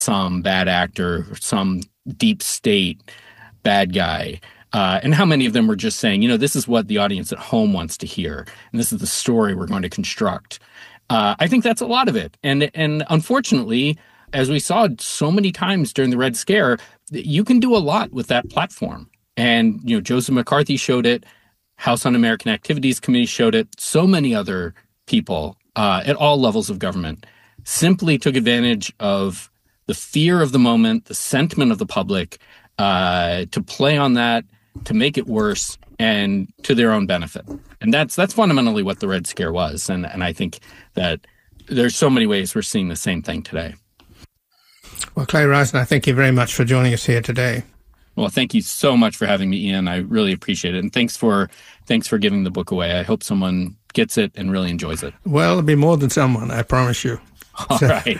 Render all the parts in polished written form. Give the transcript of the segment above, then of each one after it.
some bad actor, some deep state bad guy. And how many of them were just saying, this is what the audience at home wants to hear, and this is the story we're going to construct. I think that's a lot of it. And unfortunately, as we saw so many times during the Red Scare, you can do a lot with that platform. And, Joseph McCarthy showed it. House Un-American Activities Committee showed it. So many other people at all levels of government simply took advantage of the fear of the moment, the sentiment of the public, to play on that, to make it worse, and to their own benefit. And that's fundamentally what the Red Scare was. And I think that there's so many ways we're seeing the same thing today. Well, Clay Ryzon, I thank you very much for joining us here today. Well, thank you so much for having me, Ian. I really appreciate it. And thanks for giving the book away. I hope someone gets it and really enjoys it. Well, it'll be more than someone, I promise you. All right.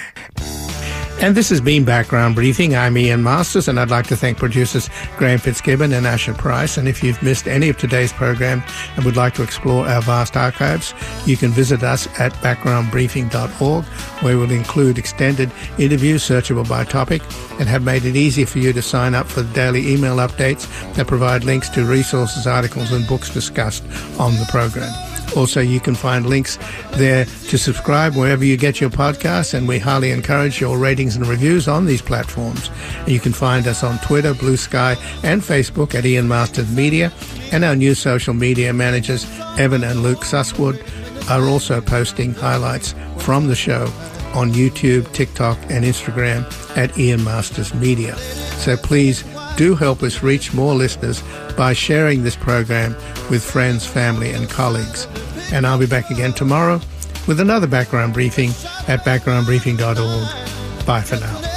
And this has been Background Briefing. I'm Ian Masters, and I'd like to thank producers Graham Fitzgibbon and Asher Price. And if you've missed any of today's program and would like to explore our vast archives, you can visit us at backgroundbriefing.org, where we'll include extended interviews searchable by topic and have made it easy for you to sign up for the daily email updates that provide links to resources, articles, and books discussed on the program. Also, you can find links there to subscribe wherever you get your podcasts, and we highly encourage your ratings and reviews on these platforms. And you can find us on Twitter, Blue Sky, and Facebook at Ian Masters Media, and our new social media managers, Evan and Luke Susswood, are also posting highlights from the show on YouTube, TikTok, and Instagram at Ian Masters Media. So please do help us reach more listeners by sharing this program with friends, family, and colleagues. And I'll be back again tomorrow with another Background Briefing at backgroundbriefing.org. Bye for now.